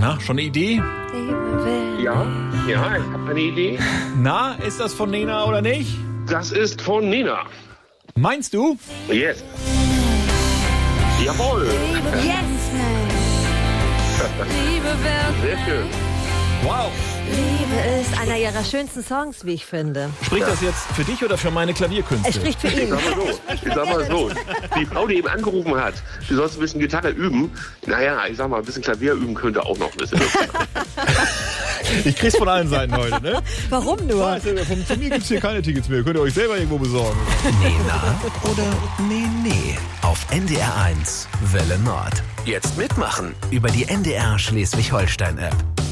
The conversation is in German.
Na, schon eine Idee? Ja, ich habe eine Idee. Na, ist das von Nena oder nicht? Das ist von Nena. Meinst du? Yes. Jawohl. Yes! Liebe wird. Sehr schön. Wow. Liebe ist einer ihrer schönsten Songs, wie ich finde. Spricht das jetzt für dich oder für meine Klavierkünste? Es spricht für ihn. Ich sag mal so. Die Frau, die eben angerufen hat, die sollst ein bisschen Gitarre üben. Naja, ich sag mal, ein bisschen Klavier üben könnte auch noch ein bisschen. Ich krieg's von allen Seiten heute, ne? Warum nur? Von mir gibt's hier keine Tickets mehr. Könnt ihr euch selber irgendwo besorgen. Nena oder Nee. Auf NDR 1 Welle Nord. Jetzt mitmachen über die NDR Schleswig-Holstein-App.